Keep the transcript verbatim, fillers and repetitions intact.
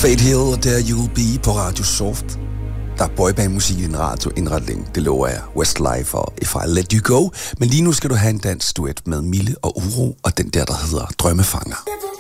Fate Hill og der You'll Be på Radio Soft. Der er boybandmusik i din radioindretning, det lover jeg. Westlife og If I Let You Go. Men lige nu skal du have en dansk duet med Mille og Uro og den der, der hedder Drømmefanger.